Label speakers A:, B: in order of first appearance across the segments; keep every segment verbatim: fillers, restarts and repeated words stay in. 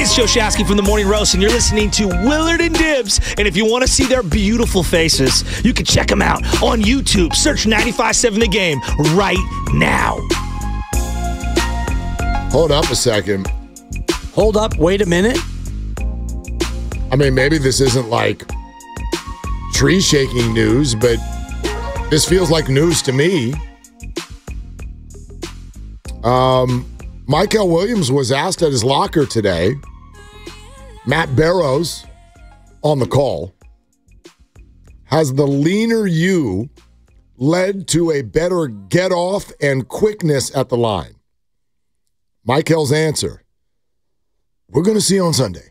A: it's Joe Shasky from the Morning Roast, and you're listening to Willard and Dibs. And if you want to see their beautiful faces, you can check them out on YouTube. Search ninety-five point seven The Game right now.
B: Hold up a second.
C: Hold up, wait a minute.
B: I mean, maybe this isn't like tree-shaking news, but this feels like news to me. Um, Michael Williams was asked at his locker today. Matt Barrows on the call. Has the leaner you led to a better get-off and quickness at the line? Michael's answer, we're going to see on Sunday.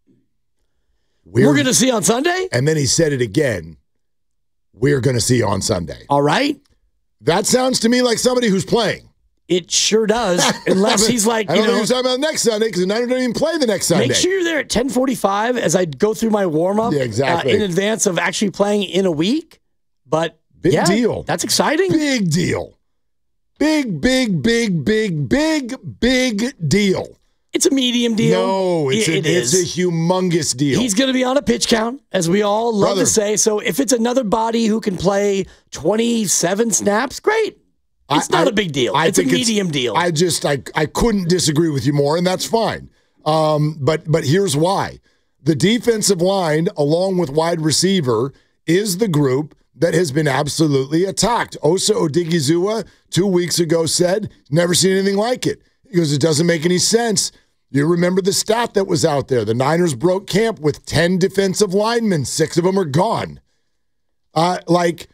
C: We're, we're going to see on Sunday?
B: And then he said it again. We're going to see on Sunday.
C: All right.
B: That sounds to me like somebody who's playing.
C: It sure does, unless he's like, you
B: I don't
C: know.
B: know who's talking about next Sunday because the Niners don't even play the next Sunday.
C: Make sure you're there at ten forty-five as I go through my warm-up
B: yeah, exactly.
C: uh, in advance of actually playing in a week. But
B: Big
C: yeah,
B: deal.
C: That's exciting.
B: Big deal. Big, big, big, big, big, big deal.
C: It's a medium deal.
B: No, it's,
C: it,
B: a,
C: it
B: it's
C: is.
B: a humongous deal.
C: He's going to be on a pitch count, as we all love
B: Brother.
C: to say. So if it's another body who can play twenty-seven snaps, great. It's
B: I,
C: not
B: I,
C: a big deal.
B: I
C: It's a
B: think
C: medium deal.
B: I just I I couldn't disagree with you more, and that's fine. Um, but but here's why: the defensive line, along with wide receiver, is the group that has been absolutely attacked. Osa Odigizua two weeks ago said, "Never seen anything like it." He goes, "It doesn't make any sense." You remember the stat that was out there: the Niners broke camp with ten defensive linemen. Six of them are gone. Uh, like.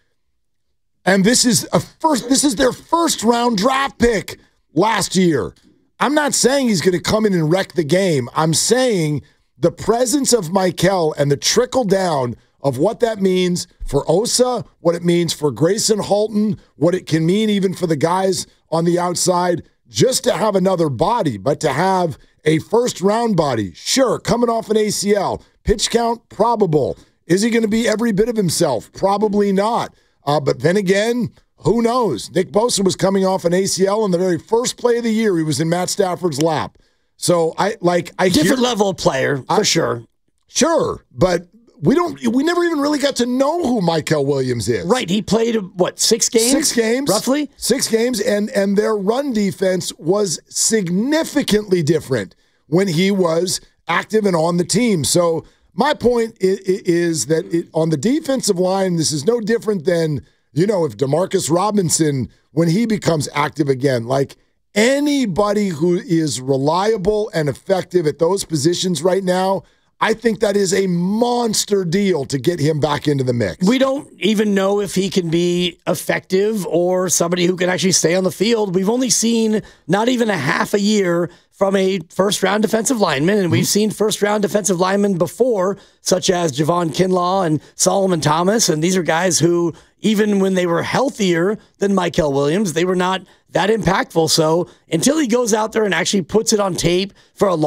B: And this is a first. This is their first round draft pick last year. I'm not saying he's going to come in and wreck the game. I'm saying the presence of Michael and the trickle down of what that means for Osa, what it means for Grayson Halton, what it can mean even for the guys on the outside, just to have another body, but to have a first round body. Sure, coming off an A C L. Pitch count, probable. Is he going to be every bit of himself? Probably not. Uh, but then again, who knows? Nick Bosa was coming off an A C L in the very first play of the year. He was in Matt Stafford's lap. So I like I
C: different
B: hear,
C: level of player for
B: I,
C: sure.
B: Sure, but we don't. We never even really got to know who Michael Williams is.
C: Right? He played what six games?
B: Six games,
C: roughly.
B: Six games, and and their run defense was significantly different when he was active and on the team. So. My point is, is that it, on the defensive line, this is no different than, you know, if Demarcus Robinson, when he becomes active again, like anybody who is reliable and effective at those positions right now, I think that is a monster deal to get him back into the mix.
C: We don't even know if he can be effective or somebody who can actually stay on the field. We've only seen not even a half a year from a first-round defensive lineman, and we've seen first-round defensive linemen before, such as Javon Kinlaw and Solomon Thomas, and these are guys who, even when they were healthier than Michael Williams, they were not that impactful. So until he goes out there and actually puts it on tape for a long